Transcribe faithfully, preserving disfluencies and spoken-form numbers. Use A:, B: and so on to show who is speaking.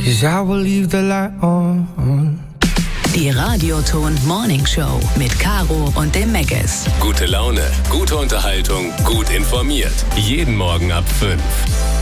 A: 'cause I will leave the light on.
B: Die Radioton Morning Show mit Caro und dem Megas.
C: Gute Laune, gute Unterhaltung, gut informiert. Jeden Morgen ab fünf.